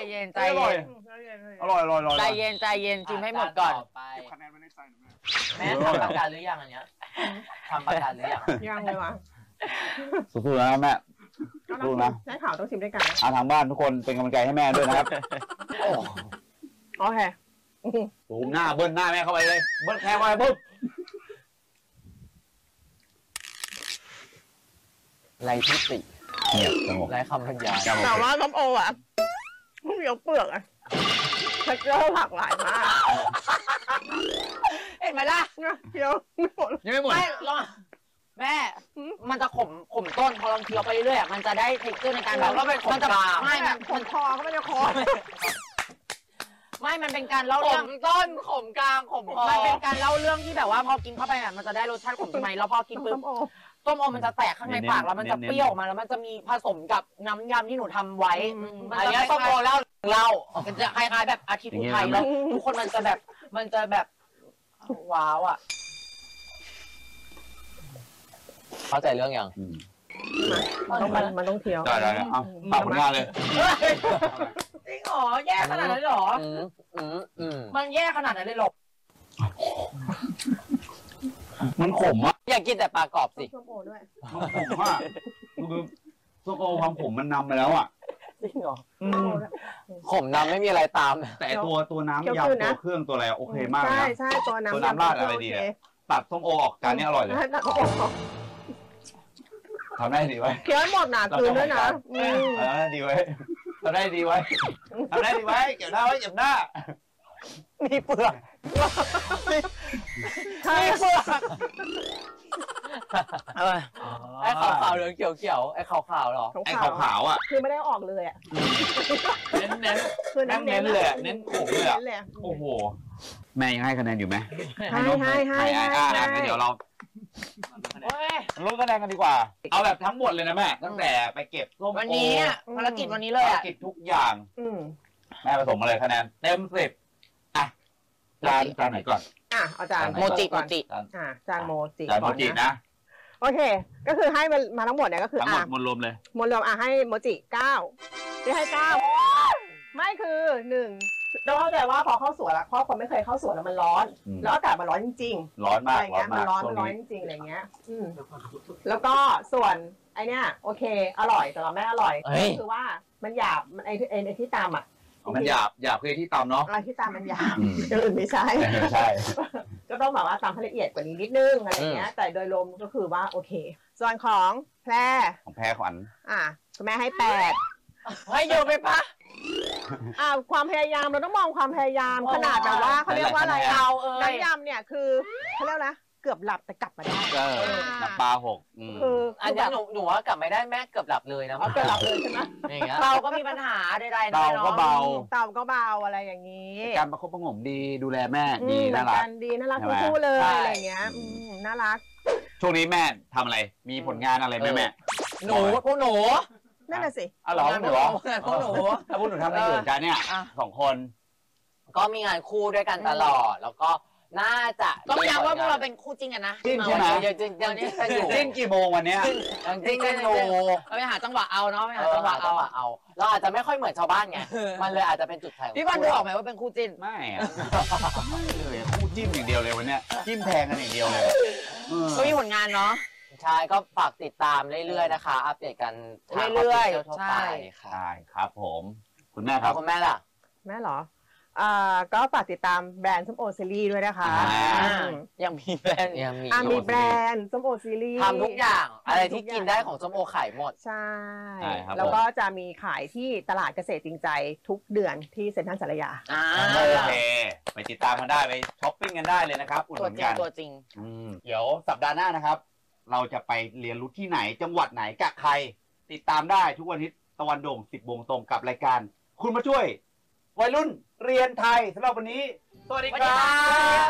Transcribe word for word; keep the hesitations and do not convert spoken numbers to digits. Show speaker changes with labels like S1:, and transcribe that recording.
S1: เย็นใจเย็น
S2: อร่อยอร่อยอร่อย
S1: ใจเย็นใจเย็นชิมให้หมดก่อน
S3: ไป
S2: คะแนนไม่ได้ใจนะ
S3: แม่แม่ทำประกันหรือยังอันเนี้ยทำประกันหรือยัง
S4: ยังเลยวะ
S2: สู้ๆนะแม่สู้นะ
S4: ได้ข่าวต้องชิมด้วยกัน
S2: อาทางบ้านทุกคนเป็นกำลังใจให้แม่ด้วยนะครับ
S4: โอเค
S2: บูมหน้าเบิ้ลหน้าแม่เข้าไปเลยเบิ้ลแค่ไปปุ๊บ
S3: ไรที่สี่
S2: เนี่ยสงบ
S3: ไรคำบรรยาย
S4: แต่ว่าส้มโออ่ะมันมีเปลือกอ่ะเท็กเจอร์หลากหลายมาก
S1: เห็นไหมล่ะ
S4: เคี้ยวไม่หมด
S2: ยังไม่หมด
S1: ไม่ลองแม่มันจะขมขมต้นพอลองเคี้ยวไปเรื่อยๆมันจะได้เท็กเจอร์ในการแบบมันจะไม่มัน
S4: ขมคอก็ไม่ได้คอ
S1: ไม่มันเป็นการเล่าเรื่องต้นขมกลางขมคอมันเป็นการเล่าเรื่องที่แบบว่าพอกินเข้าไปอ่ะมันจะได้รสชาติขมทำไมแล้วพอกินปุ๊บต้มโอมันจะแตกข้างในปากแล้วมันจะเปรี้ยวออกมาแล้วมันจะมีผสมกับน้ำยำที่หนูทำไว้
S3: อันนี้ต้มโอเล่าเล่า
S1: มันจะคล้ายๆแบบอาทิตย์อุทัยแล้วทุกคนมันจะแบบมันจะแบบว้าวอ่ะ
S3: เข้าใจเรื่องยัง
S4: ต้องมันมันต้องเคี้ยว
S2: ได้ได้เอาปากผลงานเลย
S1: จริงเหรอแย่ขนาดนั้นหรอมันแย่ขนาดนั้นเลยหรอ
S2: มันขมอ่ะ
S3: อยากกินแต่ปลากรอบสิ
S4: ส้มโอด้วย
S2: มันขมอ่ะคือส้มโอความขมมันนำไปแล้วอ่ะ
S3: จริงเหรอขมนำไม่มีอะไรตาม
S2: แต่ตัวตัวน้ำยำตัวเครื่องตัวอะไรโอเคมากนะ
S4: ใช่ใช่ตัวน้ำ
S2: ตัวน้ำราดอะไรดีเนี่ยตัดส้มโอออกจานนี้อร่อยเลยทำได้ดีไว้
S4: เคี้ยวหมดหนาคืนด้วยนะ
S2: ทำได้ดีไว้ทำได้ดีไว้ทำได้ดีไว้เก็บหน้าไว้เก็บหน้า
S3: มีเปลือก
S1: มีเปลือก
S3: ไอ้ขาวๆเหลืองเขียวๆไอ้ขาวๆหรอ
S2: ไอ้ขาวๆอ่ะ
S4: คือไม่ได้ออกเลยอ่ะ
S2: เน้นเน้นคือเน้นเน้นเลยเน้นขมเลยโอ้โหแม่ยังให้คะแนนอยู่ไหม
S4: ให้ให้ให้ให้
S2: เดี๋ยวเราลดคะแนนกันดีกว่าเอาแบบทั้งหมดเลยนะแม่ตั้งแต่ไปเก็บส้มโอ
S1: วันนี้ภารกิจวันนี้เลย
S2: ภารกิจทุกอย่างแม่ผสมมาเลยคะแนนเต็มสิบอ่ะจานจานไหนก่อน
S4: อ่ะอาจารย์
S1: โมจิโมจิ
S4: อ่ะจานโมจิ
S2: จานโมจินะ
S4: โอเคก็คือให้มาทั้งหมดเนี่ยก็คือ
S2: ทั้งหมดมวลรวมเลย
S4: มวลรวมอ่ะให้โมจิเก้าที่ให้เก้าไม่คือหนึ่งต้องเข้าใจว่าพอเข้าสวนแล้วพอคนไม่เคยเข้าสวนแล้วมันร้อนแล้วอากาศมันร้อนจริง
S2: ๆร้อนมาก
S4: อะไรเงี้ยมันร้อนมันร้อนจริงๆอะไรเงี้ยอืมแล้วก็ส่วนไอเนี้ยโอเคอร่อยแต่เราไม่อร่อยก็คือว่ามันหยาบไอไอที่ตามอ่ะ
S2: มันหยาบหยาบคือที่ตำเนาะ
S4: อะไรที่ตามมันหยาบอย่างอื่นไม่ใช่
S2: ใช่
S4: ก็ต้องแบบว่าตามให้ละเอียดกว่านี้นิดนึงอะไรเงี้ยแต่โดยรวมก็คือว่าโอเคส่วนของแพร
S2: ของแพรขวัญ
S4: อ่ะคุณแม่ให้แปด
S1: ให้เยอะไปปะ
S4: อ่าความพยายามเราต้องมองความพยายามขนาดแบบว่าเขาเรียกว่าอะไร
S1: เอาเออ
S4: น้ำยำเนี่ยคือเขาเรียกนะเกือบหลับแต่กลับมาได้
S2: เออน้ำปลาหก
S4: คือ
S3: อันนี้หนูหนูว่ากลับไม่ได้แม่เกือบหลับเลยนะ
S4: เกือบหลับเลยใช่ไหม
S1: เราก็มีปัญหาใดๆ
S2: เตาก็เบา
S4: เตาก็เบาอะไรอย่างนี้
S2: การประคบประงมดีดูแลแม่ดีน่ารัก
S4: ดีน่ารักคู่เลยอะไรเงี้ยน่ารัก
S2: ช่วงนี้แม่ทำอะไรมีผลงานอะไรไหมแม่
S1: หนูพวกหนู
S4: นั่นน่ะสิ
S2: อ๋อเหรอพวกหนู
S1: พวกหนู
S2: ถ้าพวกหนูทำอะไรอยู่กันเนี่ยสองคน
S3: ก็มีงานคู่ด้วยกันตลอดแล้วก็น่าจะ
S1: ต้องย้ำว่าพวกเราเป็นคู่จริงกันนะ
S2: จริงใช่ไหม
S3: ยังจริงยังจริงกันอยู่
S2: จริงกี่โมงวันเนี้ย
S3: ยังจริงกันอยู่
S1: เราไปหาจังหวะเอาเนาะไปหาจังหวะเอา
S3: เอาเราอาจจะไม่ค่อยเหมือนชาวบ้านไงมันเลยอาจจะเป็นจุดแข็ง
S1: พี่บอลดูออกไหมว่าเป็นคู่จิ้น
S2: ไม่ไม่เลยคู่จิ้มอย่างเดียวเลยวันเนี้ยจิ้มแทงกันอย่างเดียวเลย
S1: ก็มีผลงานเนาะ
S3: ใช่ก็ฝากติดตามเรื่อยๆนะคะอัปเดตกัน
S1: เรื่อย
S3: ๆใช่
S2: ใช่ครับผมคุณแม่ครับ
S3: คุณแม่ล่ะ
S4: แม่เหรออ่าก็ฝากติดตามแบรนด์ส้มโอซีรีส์ด้วยนะคะ
S3: ยังมีแบรนด์ยังมี
S4: มีแบรนด์ส้มโอซีรีส์
S3: ทำทุกอย่างอะไรที่กินได้ของส้มโอขายหมด
S4: ใช่แล้วก็จะมีขายที่ตลาดเกษตรจริงใจทุกเดือนที่เซ็นทรัลสารยา
S2: โอเคไปติดตามกันได้ไปช้อปปิ้งกันได้เลยนะครับ
S1: ตัวจริงตัวจริง
S2: เดี๋ยวสัปดาห์หน้านะครับเราจะไปเรียนรู้ที่ไหนจังหวัดไหนกับใครติดตามได้ทุกวันอาทิตย์ตะวันโด่งสิบโมงตรงกับรายการคุณมาช่วยวัยรุ่นเรียนไทยสำหรับวันนี้สวัสดีครับ